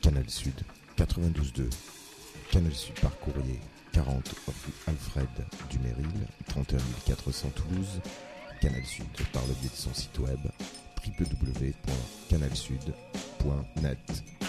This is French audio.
Canal Sud 92.2. Canal Sud par courrier 40 rue Alfred Dumeril, 31 400 Toulouse. Canal Sud par le biais de son site web www.canalsud.net.